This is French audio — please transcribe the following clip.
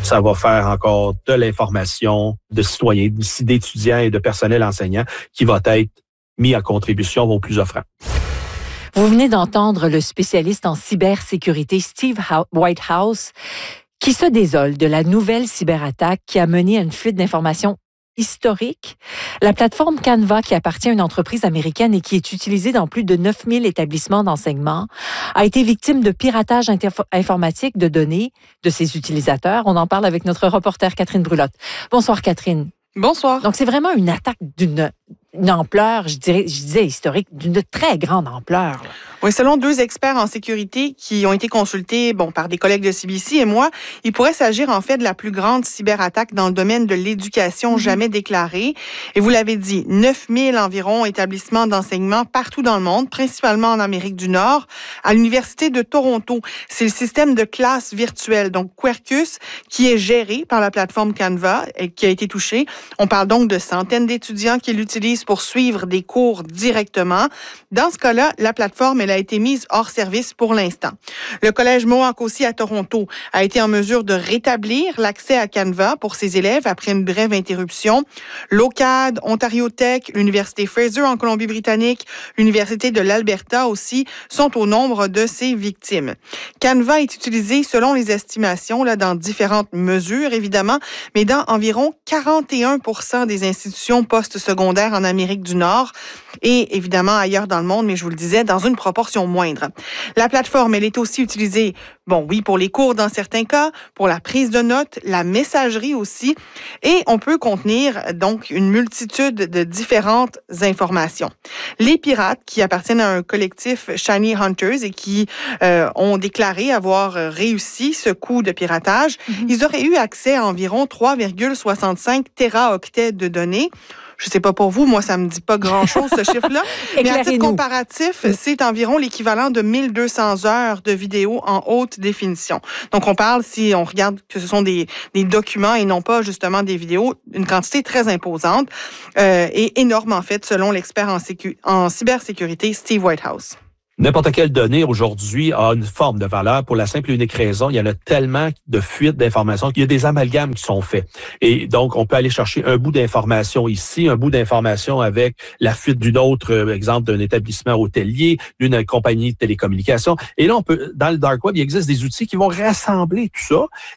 Ça va faire encore de l'information de citoyens, d'étudiants et de personnel enseignant qui va être mis à contribution aux plus offrants. Vous venez d'entendre le spécialiste en cybersécurité Steve Whitehouse qui se désole de la nouvelle cyberattaque qui a mené à une fuite d'informations historique. La plateforme Canva, qui appartient à une entreprise américaine et qui est utilisée dans plus de 9000 établissements d'enseignement, a été victime de piratage informatique de données de ses utilisateurs. On en parle avec notre reporter Catherine Brulotte. Bonsoir Catherine. Bonsoir. Donc c'est vraiment une attaque d'une ampleur, je disais historique, d'une très grande ampleur. Oui, selon 2 experts en sécurité qui ont été consultés par des collègues de CBC et moi, il pourrait s'agir en fait de la plus grande cyberattaque dans le domaine de l'éducation jamais déclarée. Et vous l'avez dit, 9000 environ établissements d'enseignement partout dans le monde, principalement en Amérique du Nord, à l'Université de Toronto. C'est le système de classe virtuelle, donc Quercus, qui est géré par la plateforme Canva et qui a été touché. On parle donc de centaines d'étudiants qui l'utilisent pour suivre des cours directement. Dans ce cas-là, la plateforme, elle a été mise hors service pour l'instant. Le Collège Mohawk aussi à Toronto a été en mesure de rétablir l'accès à Canva pour ses élèves après une brève interruption. L'OCAD, Ontario Tech, l'Université Fraser en Colombie-Britannique, l'Université de l'Alberta aussi sont au nombre de ces victimes. Canva est utilisé selon les estimations dans différentes mesures évidemment, mais dans environ 41% des institutions postsecondaires en Amérique du Nord et évidemment ailleurs dans le monde, mais je vous le disais, dans une proportion moindre. La plateforme, elle est aussi utilisée, pour les cours dans certains cas, pour la prise de notes, la messagerie aussi, et on peut contenir donc une multitude de différentes informations. Les pirates, qui appartiennent à un collectif Shiny Hunters et qui ont déclaré avoir réussi ce coup de piratage, ils auraient eu accès à environ 3,65 téraoctets de données. Je sais pas pour vous, moi, ça me dit pas grand-chose, ce chiffre-là. Mais à titre comparatif, c'est environ l'équivalent de 1200 heures de vidéos en haute définition. Donc, on parle, si on regarde que ce sont des documents et non pas justement des vidéos, une quantité très imposante et énorme, en fait, selon l'expert en cybersécurité Steve Whitehouse. N'importe quelle donnée aujourd'hui a une forme de valeur pour la simple et unique raison. Il y en a tellement de fuites d'informations qu'il y a des amalgames qui sont faits. Et donc, on peut aller chercher un bout d'information ici, un bout d'information avec la fuite d'une autre, exemple, d'un établissement hôtelier, d'une compagnie de télécommunications. Et là, on peut, dans le dark web, il existe des outils qui vont rassembler tout ça